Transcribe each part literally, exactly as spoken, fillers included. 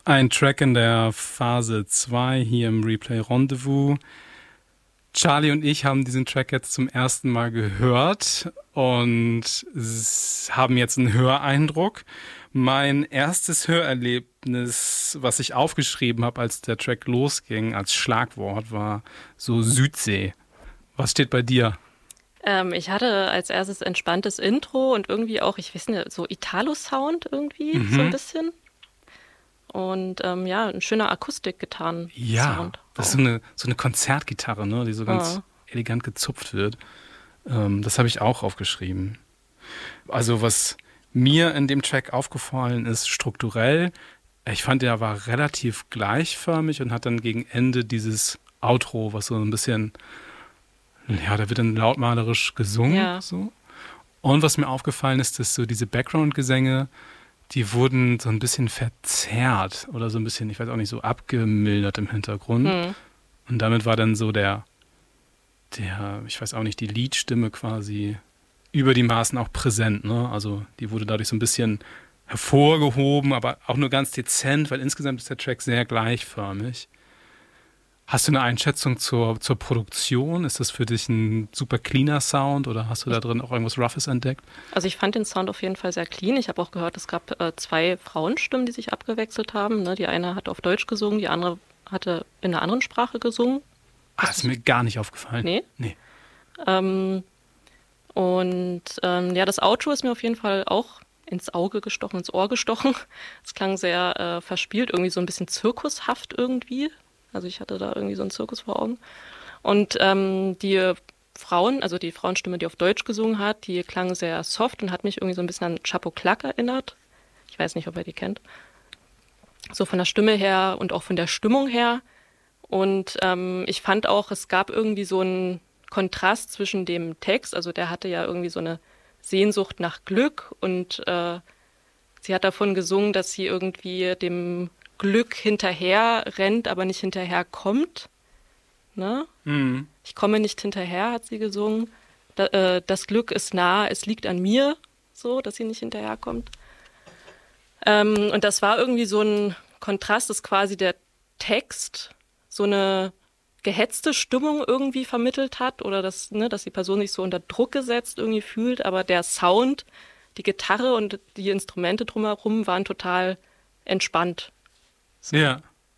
Ein Track in der Phase zwei hier im Replay Rendezvous. Charlie und ich haben diesen Track jetzt zum ersten Mal gehört und haben jetzt einen Höreindruck. Mein erstes Hörerlebnis, was ich aufgeschrieben habe, als der Track losging, als Schlagwort, war so Südsee. Was steht bei dir? Ähm, ich hatte als erstes entspanntes Intro und irgendwie auch, ich weiß nicht, so Italo-Sound irgendwie, Mhm. so ein bisschen. Und ähm, ja, ein schöner Akustik-Gitarren-Sound. Ja, das ist so eine, so eine Konzertgitarre, ne, die so ganz Ah. elegant gezupft wird. Ähm, das habe ich auch aufgeschrieben. Also was mir in dem Track aufgefallen ist, strukturell, ich fand, der war relativ gleichförmig und hat dann gegen Ende dieses Outro, was so ein bisschen, ja, da wird dann lautmalerisch gesungen. Ja. So. Und was mir aufgefallen ist, dass so diese Background-Gesänge, die wurden so ein bisschen verzerrt oder so ein bisschen, ich weiß auch nicht, so abgemildert im Hintergrund. Hm. Und damit war dann so der, der, ich weiß auch nicht, die Liedstimme quasi über die Maßen auch präsent, ne? Also die wurde dadurch so ein bisschen hervorgehoben, aber auch nur ganz dezent, weil insgesamt ist der Track sehr gleichförmig. Hast du eine Einschätzung zur, zur Produktion? Ist das für dich ein super cleaner Sound oder hast du da drin auch irgendwas Roughes entdeckt? Also ich fand den Sound auf jeden Fall sehr clean. Ich habe auch gehört, es gab äh, zwei Frauenstimmen, die sich abgewechselt haben. Ne? Die eine hat auf Deutsch gesungen, die andere hatte in einer anderen Sprache gesungen. Ah, das ist mir gar nicht aufgefallen. Nee? Nee. Ähm, und ähm, ja, das Outro ist mir auf jeden Fall auch ins Auge gestochen, ins Ohr gestochen. Es klang sehr äh, verspielt, irgendwie so ein bisschen zirkushaft irgendwie. Also ich hatte da irgendwie so einen Zirkus vor Augen. Und ähm, die Frauen, also die Frauenstimme, die auf Deutsch gesungen hat, die klang sehr soft und hat mich irgendwie so ein bisschen an Chapo Clark erinnert. Ich weiß nicht, ob ihr die kennt. So von der Stimme her und auch von der Stimmung her. Und ähm, ich fand auch, es gab irgendwie so einen Kontrast zwischen dem Text, also der hatte ja irgendwie so eine Sehnsucht nach Glück und äh, sie hat davon gesungen, dass sie irgendwie dem Glück hinterher rennt, aber nicht hinterher kommt. Ne? Mhm. Ich komme nicht hinterher, hat sie gesungen. Da, äh, das Glück ist nah, es liegt an mir, so, dass sie nicht hinterherkommt. Ähm, und das war irgendwie so ein Kontrast, dass quasi der Text so eine gehetzte Stimmung irgendwie vermittelt hat oder dass, ne, dass die Person sich so unter Druck gesetzt irgendwie fühlt, aber der Sound, die Gitarre und die Instrumente drumherum waren total entspannt. So. Ja,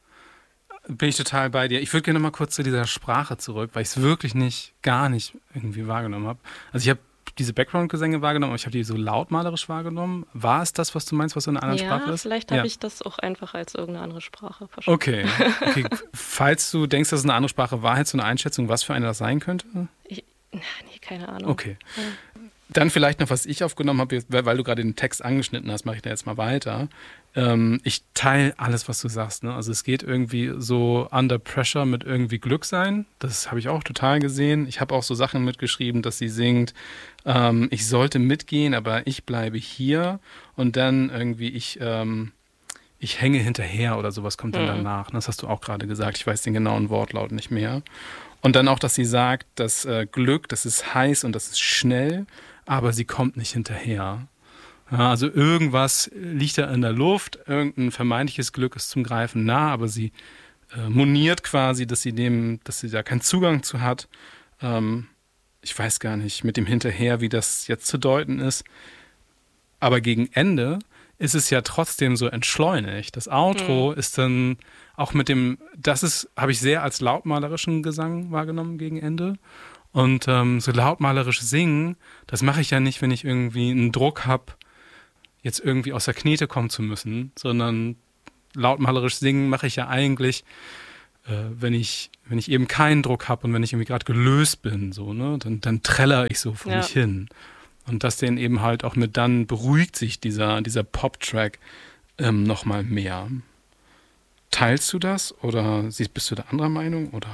bin ich total bei dir. Ich würde gerne mal kurz zu dieser Sprache zurück, weil ich es wirklich nicht, gar nicht irgendwie wahrgenommen habe. Also ich habe diese Background-Gesänge wahrgenommen, aber ich habe die so lautmalerisch wahrgenommen. War es das, was du meinst, was so in einer anderen Ja, Sprache ist? vielleicht habe Ja. ich das auch einfach als irgendeine andere Sprache verstanden. Okay. okay. Falls du denkst, dass es eine andere Sprache war, hättest du eine Einschätzung, was für eine das sein könnte? Ich, nee, keine Ahnung. Okay. Ja. Dann vielleicht noch, was ich aufgenommen habe, weil du gerade den Text angeschnitten hast, mache ich da jetzt mal weiter. Ähm, ich teile alles, was du sagst. Ne? Also es geht irgendwie so under pressure mit irgendwie Glück sein. Das habe ich auch total gesehen. Ich habe auch so Sachen mitgeschrieben, dass sie singt, ähm, ich sollte mitgehen, aber ich bleibe hier. Und dann irgendwie ich, ähm, ich hänge hinterher oder sowas kommt dann Mhm. danach. Das hast du auch gerade gesagt. Ich weiß den genauen Wortlaut nicht mehr. Und dann auch, dass sie sagt, dass äh, Glück, das ist heiß und das ist schnell, aber sie kommt nicht hinterher. Ja, also irgendwas liegt da in der Luft, irgendein vermeintliches Glück ist zum Greifen nah, aber sie äh, moniert quasi, dass sie dem, dass sie da keinen Zugang zu hat. Ähm, ich weiß gar nicht mit dem Hinterher, wie das jetzt zu deuten ist. Aber gegen Ende ist es ja trotzdem so entschleunigt. Das Outro Mhm. ist dann auch mit dem, das ist, habe ich sehr als lautmalerischen Gesang wahrgenommen gegen Ende. Und ähm, so lautmalerisch singen, das mache ich ja nicht, wenn ich irgendwie einen Druck habe, jetzt irgendwie aus der Knete kommen zu müssen, sondern lautmalerisch singen mache ich ja eigentlich, äh, wenn ich wenn ich eben keinen Druck habe und wenn ich irgendwie gerade gelöst bin, so, ne, dann, dann träller ich so vor Ja. mich hin. Und das den eben halt auch mit dann beruhigt sich dieser, dieser Pop-Track ähm, nochmal mehr. Teilst du das oder siehst, bist du da anderer Meinung? Oder?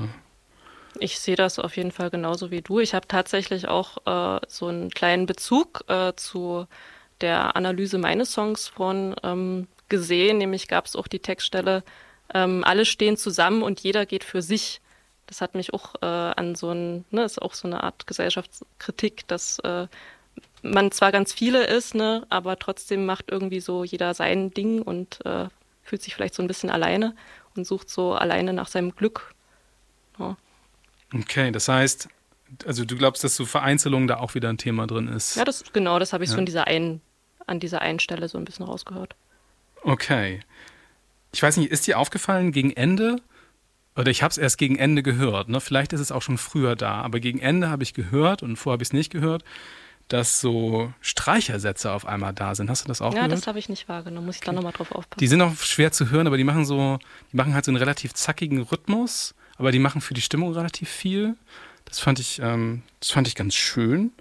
Ich sehe das auf jeden Fall genauso wie du. Ich habe tatsächlich auch äh, so einen kleinen Bezug äh, zu der Analyse meines Songs von ähm, gesehen. Nämlich gab es auch die Textstelle, ähm, alle stehen zusammen und jeder geht für sich. Das hat mich auch äh, an so ein, ne, ist auch so eine Art Gesellschaftskritik, dass äh, man zwar ganz viele ist, ne, aber trotzdem macht irgendwie so jeder sein Ding und äh, fühlt sich vielleicht so ein bisschen alleine und sucht so alleine nach seinem Glück. Ja. Okay, das heißt, also du glaubst, dass so Vereinzelung da auch wieder ein Thema drin ist? Ja, das genau, das habe ich ja. so in dieser einen, an dieser einen Stelle so ein bisschen rausgehört. Okay. Ich weiß nicht, ist dir aufgefallen, gegen Ende, oder ich habe es erst gegen Ende gehört, ne? Vielleicht ist es auch schon früher da, aber gegen Ende habe ich gehört, und vorher habe ich es nicht gehört, dass so Streichersätze auf einmal da sind. Hast du das auch ja, gehört? Ja, das habe ich nicht wahrgenommen, muss ich okay. da nochmal drauf aufpassen. Die sind auch schwer zu hören, aber die machen so, die machen halt so einen relativ zackigen Rhythmus, aber die machen für die Stimmung relativ viel. Das fand ich, ähm, das fand ich ganz schön.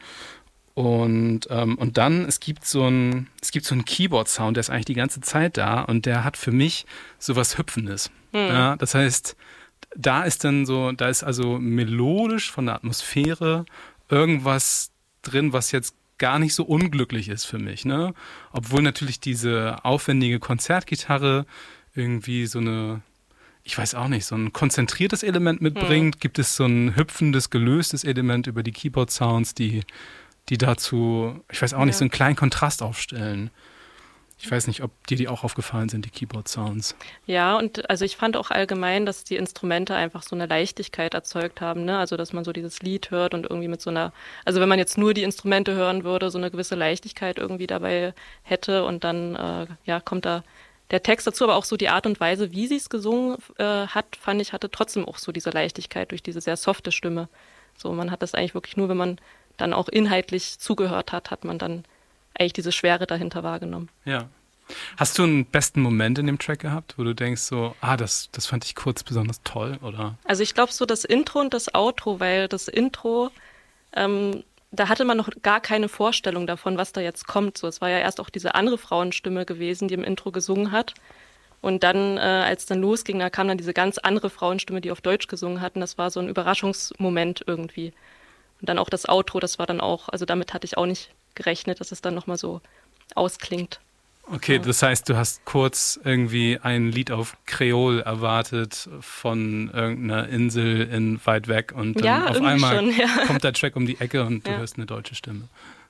Und, ähm, und dann, es gibt so ein, es gibt so einen Keyboard-Sound, der ist eigentlich die ganze Zeit da und der hat für mich so was Hüpfendes. Mhm. Ja, das heißt, da ist dann so, da ist also melodisch von der Atmosphäre irgendwas drin, was jetzt gar nicht so unglücklich ist für mich, ne? Obwohl natürlich diese aufwendige Konzertgitarre irgendwie so eine, ich weiß auch nicht, so ein konzentriertes Element mitbringt, mhm. gibt es so ein hüpfendes, gelöstes Element über die Keyboard-Sounds, die die dazu, ich weiß auch nicht, ja. so einen kleinen Kontrast aufstellen. Ich weiß nicht, ob dir die auch aufgefallen sind, die Keyboard-Sounds. Ja, und also ich fand auch allgemein, dass die Instrumente einfach so eine Leichtigkeit erzeugt haben, ne? Also dass man so dieses Lied hört und irgendwie mit so einer, also wenn man jetzt nur die Instrumente hören würde, so eine gewisse Leichtigkeit irgendwie dabei hätte und dann äh, ja, kommt da der Text dazu, aber auch so die Art und Weise, wie sie es gesungen äh, hat, fand ich, hatte trotzdem auch so diese Leichtigkeit durch diese sehr softe Stimme. So, man hat das eigentlich wirklich nur, wenn man dann auch inhaltlich zugehört hat, hat man dann eigentlich diese Schwere dahinter wahrgenommen. Ja. Hast du einen besten Moment in dem Track gehabt, wo du denkst so, ah, das, das fand ich kurz besonders toll, oder? Also ich glaube so das Intro und das Outro, weil das Intro, ähm, da hatte man noch gar keine Vorstellung davon, was da jetzt kommt. So, es war ja erst auch diese andere Frauenstimme gewesen, die im Intro gesungen hat. Und dann, äh, als dann losging, da kam dann diese ganz andere Frauenstimme, die auf Deutsch gesungen hat. Und das war so ein Überraschungsmoment irgendwie. Und dann auch das Outro, das war dann auch, also damit hatte ich auch nicht gerechnet, dass es dann nochmal so ausklingt. Okay, ja. Das heißt, du hast kurz irgendwie ein Lied auf Kreol erwartet von irgendeiner Insel in weit weg und dann ja, auf einmal schon, ja. kommt der Track um die Ecke und du ja. hörst eine deutsche Stimme.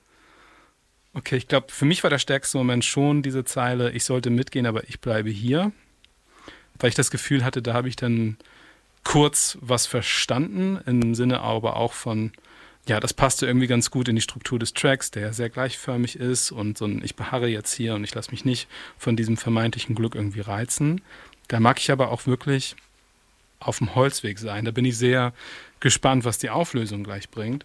Okay, ich glaube, für mich war der stärkste Moment schon diese Zeile, ich sollte mitgehen, aber ich bleibe hier. Weil ich das Gefühl hatte, da habe ich dann kurz was verstanden, im Sinne aber auch von, ja, das passte irgendwie ganz gut in die Struktur des Tracks, der sehr gleichförmig ist und so ein, ich beharre jetzt hier und ich lasse mich nicht von diesem vermeintlichen Glück irgendwie reizen. Da mag ich aber auch wirklich auf dem Holzweg sein. Da bin ich sehr gespannt, was die Auflösung gleich bringt.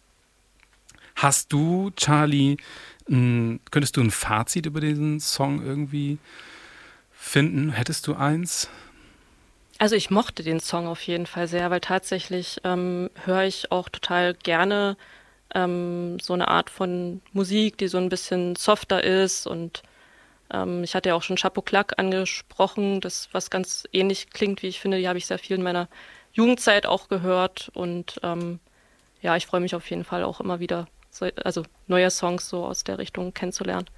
Hast du, Charlie, n, könntest du ein Fazit über diesen Song irgendwie finden? Hättest du eins? Also ich mochte den Song auf jeden Fall sehr, weil tatsächlich ähm, höre ich auch total gerne ähm, so eine Art von Musik, die so ein bisschen softer ist und ähm, ich hatte ja auch schon Chapeau Claque angesprochen, das was ganz ähnlich klingt, wie ich finde, die habe ich sehr viel in meiner Jugendzeit auch gehört und ähm, ja, ich freue mich auf jeden Fall auch immer wieder, so, also neue Songs so aus der Richtung kennenzulernen.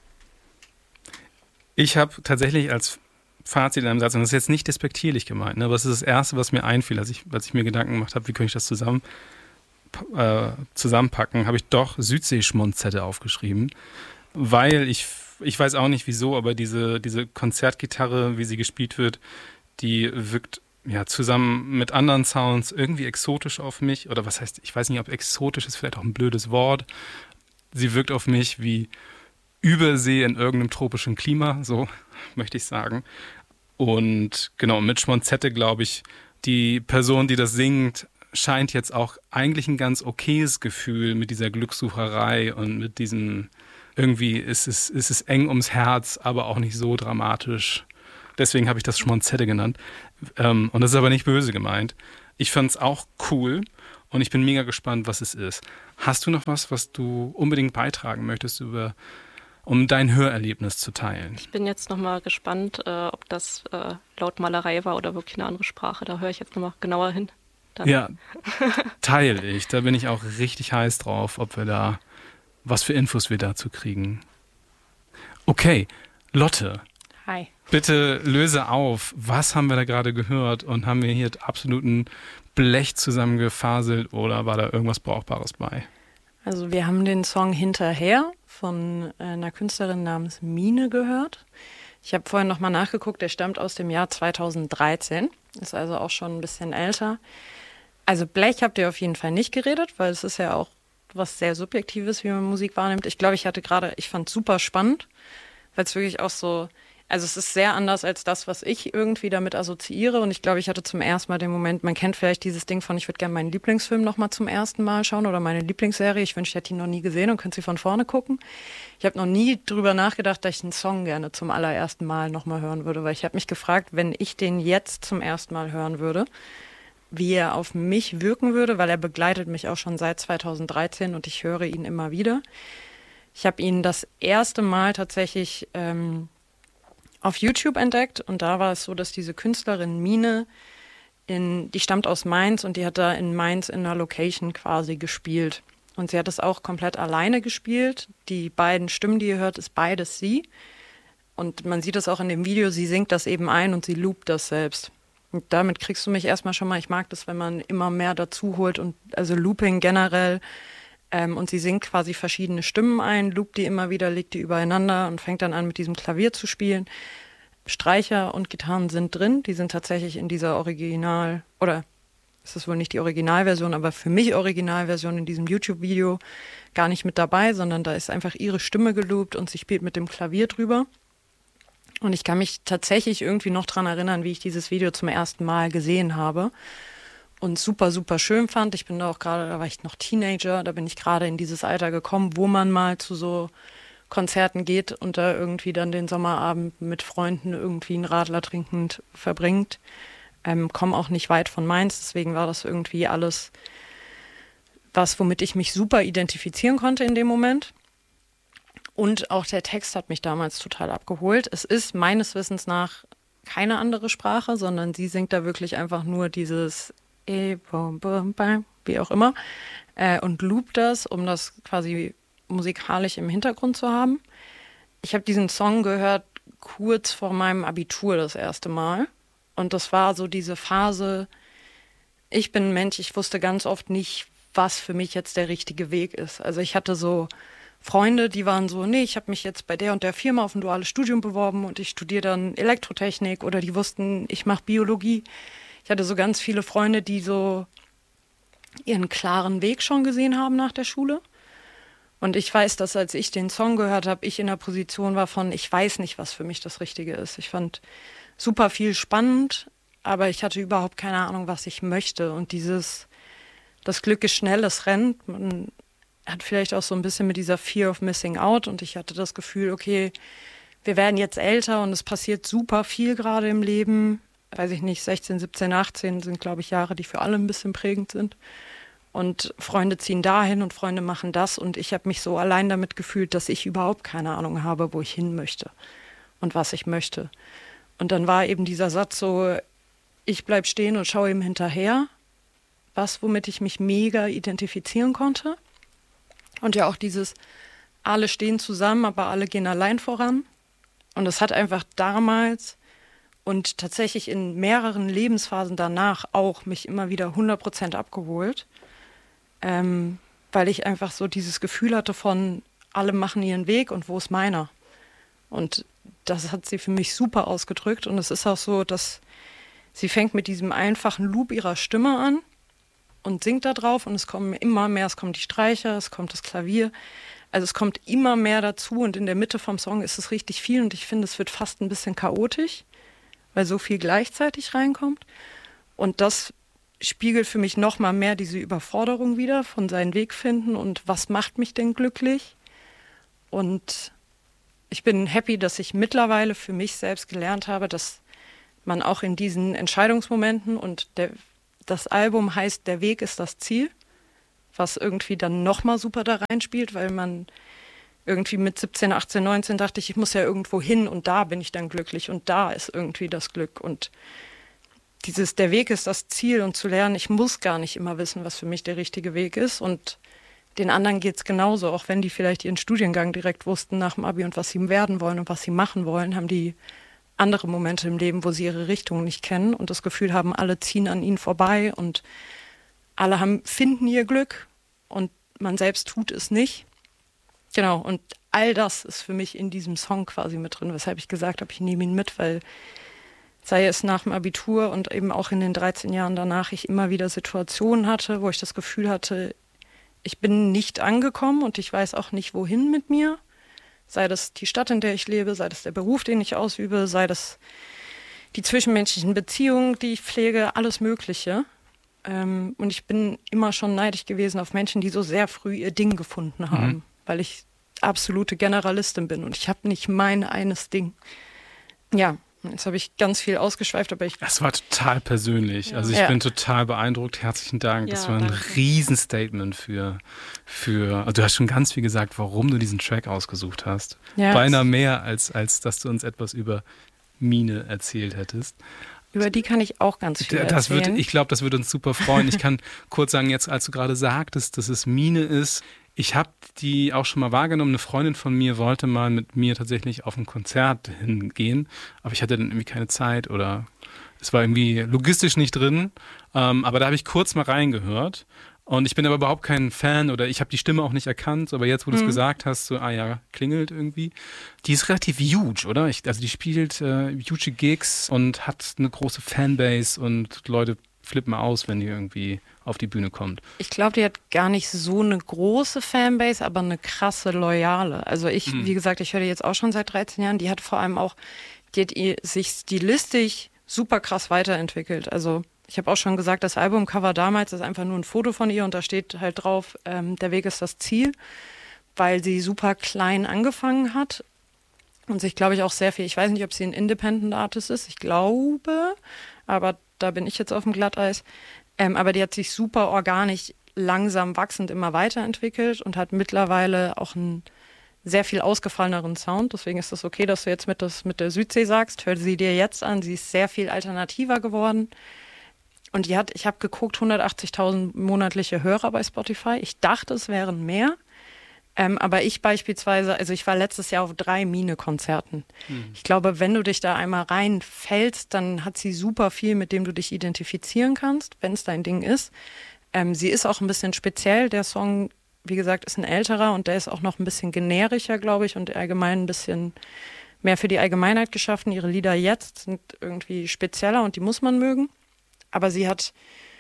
Ich habe tatsächlich als Fazit in einem Satz, und das ist jetzt nicht despektierlich gemeint, ne, aber es ist das Erste, was mir einfiel, als ich, als ich mir Gedanken gemacht habe, wie könnte ich das zusammen, äh, zusammenpacken, habe ich doch Südseeschmonzette aufgeschrieben, weil ich, ich weiß auch nicht wieso, aber diese, diese Konzertgitarre, wie sie gespielt wird, die wirkt ja zusammen mit anderen Sounds irgendwie exotisch auf mich, oder was heißt, ich weiß nicht, ob exotisch ist vielleicht auch ein blödes Wort, sie wirkt auf mich wie Übersee in irgendeinem tropischen Klima, so möchte ich sagen. Und genau, mit Schmonzette, glaube ich, die Person, die das singt, scheint jetzt auch eigentlich ein ganz okayes Gefühl mit dieser Glückssucherei und mit diesem, irgendwie ist es, ist es eng ums Herz, aber auch nicht so dramatisch. Deswegen habe ich das Schmonzette genannt. Ähm, und das ist aber nicht böse gemeint. Ich fand es auch cool und ich bin mega gespannt, was es ist. Hast du noch was, was du unbedingt beitragen möchtest über um dein Hörerlebnis zu teilen? Ich bin jetzt nochmal gespannt, äh, ob das äh, Lautmalerei war oder wirklich eine andere Sprache. Da höre ich jetzt nochmal genauer hin. Dann. Ja, teile ich. Da bin ich auch richtig heiß drauf, ob wir da, was für Infos wir dazu kriegen. Okay, Lotte. Hi. Bitte löse auf. Was haben wir da gerade gehört und haben wir hier absoluten Blech zusammengefaselt oder war da irgendwas Brauchbares bei? Also wir haben den Song Hinterher von einer Künstlerin namens Mine gehört. Ich habe vorhin nochmal nachgeguckt, der stammt aus dem Jahr zweitausenddreizehn, ist also auch schon ein bisschen älter. Also Blech habt ihr auf jeden Fall nicht geredet, weil es ist ja auch was sehr Subjektives, wie man Musik wahrnimmt. Ich glaube, ich hatte gerade, ich fand es super spannend, weil es wirklich auch so, also es ist sehr anders als das, was ich irgendwie damit assoziiere. Und ich glaube, ich hatte zum ersten Mal den Moment, man kennt vielleicht dieses Ding von, ich würde gerne meinen Lieblingsfilm nochmal zum ersten Mal schauen oder meine Lieblingsserie. Ich wünschte, ich hätte ihn noch nie gesehen und könnte sie von vorne gucken. Ich habe noch nie drüber nachgedacht, dass ich einen Song gerne zum allerersten Mal nochmal hören würde, weil ich habe mich gefragt, wenn ich den jetzt zum ersten Mal hören würde, wie er auf mich wirken würde, weil er begleitet mich auch schon seit zweitausenddreizehn und ich höre ihn immer wieder. Ich habe ihn das erste Mal tatsächlich ähm, auf YouTube entdeckt und da war es so, dass diese Künstlerin Mine, in, die stammt aus Mainz und die hat da in Mainz in einer Location quasi gespielt. Und sie hat es auch komplett alleine gespielt. Die beiden Stimmen, die ihr hört, ist beides sie. Und man sieht es auch in dem Video, sie singt das eben ein und sie loopt das selbst. Und damit kriegst du mich erstmal schon mal, ich mag das, wenn man immer mehr dazu holt und also Looping generell. Ähm, und sie singt quasi verschiedene Stimmen ein, loopt die immer wieder, legt die übereinander und fängt dann an, mit diesem Klavier zu spielen. Streicher und Gitarren sind drin, die sind tatsächlich in dieser Original, oder es ist wohl nicht die Originalversion, aber für mich Originalversion in diesem YouTube-Video gar nicht mit dabei, sondern da ist einfach ihre Stimme geloopt und sie spielt mit dem Klavier drüber. Und ich kann mich tatsächlich irgendwie noch dran erinnern, wie ich dieses Video zum ersten Mal gesehen habe und super, super schön fand. Ich bin da auch gerade, da war ich noch Teenager, da bin ich gerade in dieses Alter gekommen, wo man mal zu so Konzerten geht und da irgendwie dann den Sommerabend mit Freunden irgendwie einen Radler trinkend verbringt. Ähm, komme auch nicht weit von Mainz, deswegen war das irgendwie alles was, womit ich mich super identifizieren konnte in dem Moment. Und auch der Text hat mich damals total abgeholt. Es ist meines Wissens nach keine andere Sprache, sondern sie singt da wirklich einfach nur dieses E, bum, bum, bum, wie auch immer, äh, und loopt das, um das quasi musikalisch im Hintergrund zu haben. Ich habe diesen Song gehört kurz vor meinem Abitur das erste Mal. Und das war so diese Phase, ich bin ein Mensch, ich wusste ganz oft nicht, was für mich jetzt der richtige Weg ist. Also ich hatte so Freunde, die waren so, nee, ich habe mich jetzt bei der und der Firma auf ein duales Studium beworben und ich studiere dann Elektrotechnik, oder die wussten, ich mache Biologie. Ich hatte so ganz viele Freunde, die so ihren klaren Weg schon gesehen haben nach der Schule. Und ich weiß, dass als ich den Song gehört habe, ich in der Position war von, ich weiß nicht, was für mich das Richtige ist. Ich fand super viel spannend, aber ich hatte überhaupt keine Ahnung, was ich möchte. Und dieses, das Glück ist schnell, es rennt. Man hat vielleicht auch so ein bisschen mit dieser Fear of Missing Out. Und ich hatte das Gefühl, okay, wir werden jetzt älter und es passiert super viel gerade im Leben. Weiß ich nicht, sechzehn, siebzehn, achtzehn sind, glaube ich, Jahre, die für alle ein bisschen prägend sind. Und Freunde ziehen dahin und Freunde machen das. Und ich habe mich so allein damit gefühlt, dass ich überhaupt keine Ahnung habe, wo ich hin möchte und was ich möchte. Und dann war eben dieser Satz so, ich bleib stehen und schaue ihm hinterher. Was, womit ich mich mega identifizieren konnte. Und ja auch dieses, alle stehen zusammen, aber alle gehen allein voran. Und das hat einfach damals und tatsächlich in mehreren Lebensphasen danach auch mich immer wieder hundert Prozent abgeholt. Ähm, weil ich einfach so dieses Gefühl hatte von, alle machen ihren Weg und wo ist meiner? Und das hat sie für mich super ausgedrückt. Und es ist auch so, dass sie fängt mit diesem einfachen Loop ihrer Stimme an und singt da drauf und es kommen immer mehr, es kommen die Streicher, es kommt das Klavier. Also es kommt immer mehr dazu und in der Mitte vom Song ist es richtig viel und ich finde, es wird fast ein bisschen chaotisch, weil so viel gleichzeitig reinkommt. Und das spiegelt für mich noch mal mehr diese Überforderung wieder von seinen Weg finden und was macht mich denn glücklich? Und ich bin happy, dass ich mittlerweile für mich selbst gelernt habe, dass man auch in diesen Entscheidungsmomenten und der, das Album heißt Der Weg ist das Ziel, was irgendwie dann noch mal super da reinspielt, weil man irgendwie mit siebzehn, achtzehn, neunzehn dachte ich, ich muss ja irgendwo hin und da bin ich dann glücklich und da ist irgendwie das Glück und dieses, der Weg ist das Ziel und zu lernen, ich muss gar nicht immer wissen, was für mich der richtige Weg ist und den anderen geht es genauso, auch wenn die vielleicht ihren Studiengang direkt wussten nach dem Abi und was sie werden wollen und was sie machen wollen, haben die andere Momente im Leben, wo sie ihre Richtung nicht kennen und das Gefühl haben, alle ziehen an ihnen vorbei und alle haben, finden ihr Glück und man selbst tut es nicht. Genau, und all das ist für mich in diesem Song quasi mit drin, weshalb ich gesagt habe, ich nehme ihn mit, weil sei es nach dem Abitur und eben auch in den dreizehn Jahren danach, ich immer wieder Situationen hatte, wo ich das Gefühl hatte, ich bin nicht angekommen und ich weiß auch nicht, wohin mit mir. Sei das die Stadt, in der ich lebe, sei das der Beruf, den ich ausübe, sei das die zwischenmenschlichen Beziehungen, die ich pflege, alles Mögliche. Ähm, und ich bin immer schon neidisch gewesen auf Menschen, die so sehr früh ihr Ding gefunden haben, mhm. weil ich absolute Generalistin bin und ich habe nicht mein eines Ding. Ja. Jetzt habe ich ganz viel ausgeschweift, aber ich... Das war total persönlich. Ja. Also ich ja. bin total beeindruckt. Herzlichen Dank. Ja, das war ein danke. Riesenstatement für, für... Also du hast schon ganz viel gesagt, warum du diesen Track ausgesucht hast. Ja, beinahe mehr, als, als dass du uns etwas über Mine erzählt hättest. Über die kann ich auch ganz viel das erzählen. Wird, ich glaube, das würde uns super freuen. Ich kann kurz sagen, jetzt als du gerade sagtest, dass es Mine ist, ich habe die auch schon mal wahrgenommen. Eine Freundin von mir wollte mal mit mir tatsächlich auf ein Konzert hingehen, aber ich hatte dann irgendwie keine Zeit oder es war irgendwie logistisch nicht drin. Ähm, aber da habe ich kurz mal reingehört und ich bin aber überhaupt kein Fan oder ich habe die Stimme auch nicht erkannt, aber jetzt, wo du es mhm. gesagt hast, so, ah ja, klingelt irgendwie. Die ist relativ huge, oder? Ich, also die spielt äh, huge Gigs und hat eine große Fanbase und Leute flippen aus, wenn die irgendwie auf die Bühne kommt. Ich glaube, die hat gar nicht so eine große Fanbase, aber eine krasse Loyale. Also ich, mhm. wie gesagt, ich höre die jetzt auch schon seit dreizehn Jahren. Die hat vor allem auch, die hat sich stilistisch super krass weiterentwickelt. Also ich habe auch schon gesagt, das Albumcover damals ist einfach nur ein Foto von ihr und da steht halt drauf, ähm, der Weg ist das Ziel, weil sie super klein angefangen hat und sich, glaube ich, auch sehr viel, ich weiß nicht, ob sie ein Independent Artist ist, ich glaube, aber da bin ich jetzt auf dem Glatteis. Ähm, aber die hat sich super organisch, langsam wachsend immer weiterentwickelt und hat mittlerweile auch einen sehr viel ausgefalleneren Sound. Deswegen ist es okay, dass du jetzt mit, das, mit der Südsee sagst. Hör sie dir jetzt an. Sie ist sehr viel alternativer geworden. Und die hat, ich habe geguckt, hundertachtzigtausend monatliche Hörer bei Spotify. Ich dachte, es wären mehr. Ähm, aber ich beispielsweise, also ich war letztes Jahr auf drei Mine-Konzerten. Mhm. Ich glaube, wenn du dich da einmal reinfällst, dann hat sie super viel, mit dem du dich identifizieren kannst, wenn es dein Ding ist. Ähm, sie ist auch ein bisschen speziell. Der Song, wie gesagt, ist ein älterer und der ist auch noch ein bisschen generischer, glaube ich, und allgemein ein bisschen mehr für die Allgemeinheit geschaffen. Ihre Lieder jetzt sind irgendwie spezieller und die muss man mögen. Aber sie hat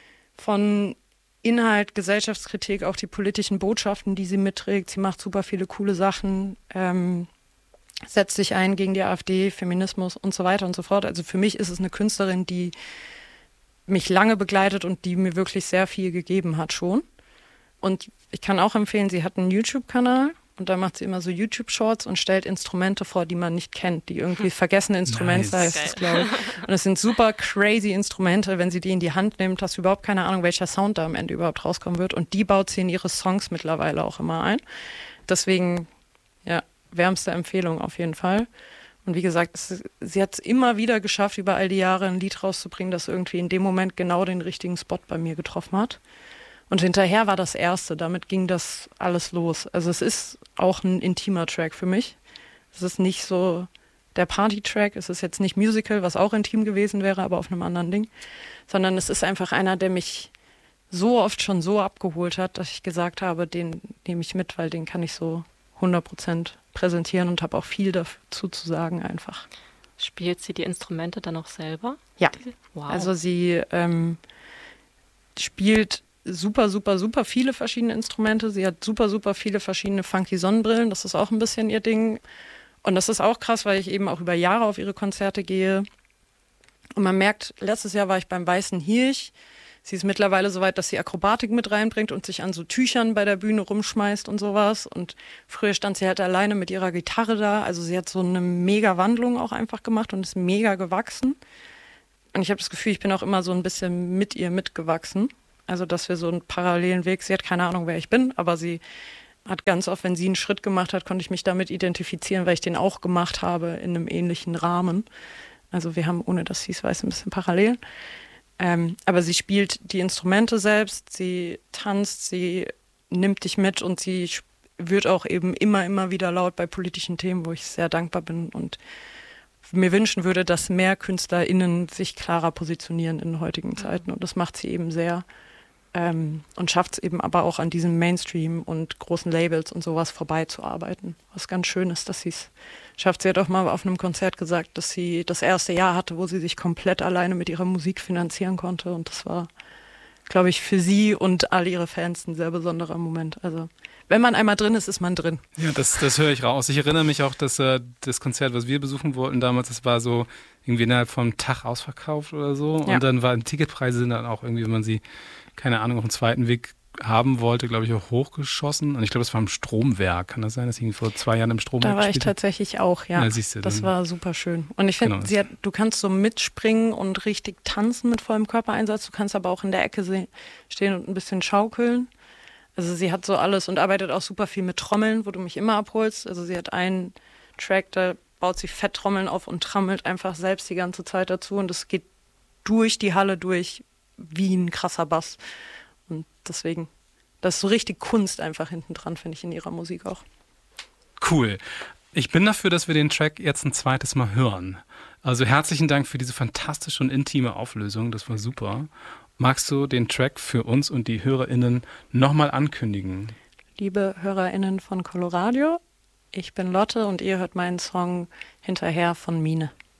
von Inhalt, Gesellschaftskritik, auch die politischen Botschaften, die sie mitträgt. Sie macht super viele coole Sachen, ähm, setzt sich ein gegen die AfD, Feminismus und so weiter und so fort. Also für mich ist es eine Künstlerin, die mich lange begleitet und die mir wirklich sehr viel gegeben hat schon. Und ich kann auch empfehlen, sie hat einen YouTube-Kanal und da macht sie immer so YouTube-Shorts und stellt Instrumente vor, die man nicht kennt, die irgendwie vergessene Instrumente nice. heißt es, glaube ich. Und es sind super crazy Instrumente, wenn sie die in die Hand nimmt, hast du überhaupt keine Ahnung, welcher Sound da am Ende überhaupt rauskommen wird. Und die baut sie in ihre Songs mittlerweile auch immer ein. Deswegen, ja, wärmste Empfehlung auf jeden Fall. Und wie gesagt, es, sie hat es immer wieder geschafft, über all die Jahre ein Lied rauszubringen, das irgendwie in dem Moment genau den richtigen Spot bei mir getroffen hat. Und hinterher war das Erste, damit ging das alles los. Also es ist auch ein intimer Track für mich. Es ist nicht so der Party-Track, es ist jetzt nicht Musical, was auch intim gewesen wäre, aber auf einem anderen Ding. Sondern es ist einfach einer, der mich so oft schon so abgeholt hat, dass ich gesagt habe, den nehme ich mit, weil den kann ich so hundert Prozent präsentieren und habe auch viel dazu zu sagen einfach. Spielt sie die Instrumente dann auch selber? Ja, wow. Also sie ähm, spielt super, super, super viele verschiedene Instrumente. Sie hat super, super viele verschiedene funky Sonnenbrillen. Das ist auch ein bisschen ihr Ding. Und das ist auch krass, weil ich eben auch über Jahre auf ihre Konzerte gehe. Und man merkt, letztes Jahr war ich beim Weißen Hirsch. Sie ist mittlerweile so weit, dass sie Akrobatik mit reinbringt und sich an so Tüchern bei der Bühne rumschmeißt und sowas. Und früher stand sie halt alleine mit ihrer Gitarre da. Also sie hat so eine mega Wandlung auch einfach gemacht und ist mega gewachsen. Und ich habe das Gefühl, ich bin auch immer so ein bisschen mit ihr mitgewachsen. Also, dass wir so einen parallelen Weg, sie hat keine Ahnung, wer ich bin, aber sie hat ganz oft, wenn sie einen Schritt gemacht hat, konnte ich mich damit identifizieren, weil ich den auch gemacht habe in einem ähnlichen Rahmen. Also wir haben, ohne dass sie es weiß, ein bisschen parallel. Ähm, aber sie spielt die Instrumente selbst, sie tanzt, sie nimmt dich mit und sie wird auch eben immer, immer wieder laut bei politischen Themen, wo ich sehr dankbar bin und mir wünschen würde, dass mehr KünstlerInnen sich klarer positionieren in heutigen Zeiten. Und das macht sie eben sehr. ähm, und schafft es eben aber auch an diesem Mainstream und großen Labels und sowas vorbeizuarbeiten. Was ganz schön ist, dass sie es schafft. Sie hat auch mal auf einem Konzert gesagt, dass sie das erste Jahr hatte, wo sie sich komplett alleine mit ihrer Musik finanzieren konnte. Und das war, glaube ich, für sie und all ihre Fans ein sehr besonderer Moment. Also wenn man einmal drin ist, ist man drin. Ja, das, das höre ich raus. Ich erinnere mich auch, dass äh, das Konzert, was wir besuchen wollten damals, das war so irgendwie innerhalb vom Tag ausverkauft oder so. Und Ja. dann waren Ticketpreise sind dann auch irgendwie, wenn man sie, keine Ahnung, auf dem zweiten Weg haben wollte, glaube ich, auch hochgeschossen. Und ich glaube, das war im Stromwerk. Kann das sein, dass ich vor zwei Jahren im Stromwerk Da war ich gespielt habe? tatsächlich auch, ja. Ja, siehst du, das dann- war super schön. Und ich finde, Genau. sie hat, du kannst so mitspringen und richtig tanzen mit vollem Körpereinsatz. Du kannst aber auch in der Ecke se- stehen und ein bisschen schaukeln. Also sie hat so alles und arbeitet auch super viel mit Trommeln, wo du mich immer abholst. Also sie hat einen Track, da baut sie Fetttrommeln auf und trommelt einfach selbst die ganze Zeit dazu. Und es geht durch die Halle durch wie ein krasser Bass. Und deswegen, das ist so richtig Kunst einfach hinten dran, finde ich, in ihrer Musik auch. Cool. Ich bin dafür, dass wir den Track jetzt ein zweites Mal hören. Also herzlichen Dank für diese fantastische und intime Auflösung. Das war super. Magst du den Track für uns und die HörerInnen nochmal ankündigen? Liebe HörerInnen von Coloradio, ich bin Lotte und ihr hört meinen Song Hinterher von Mine.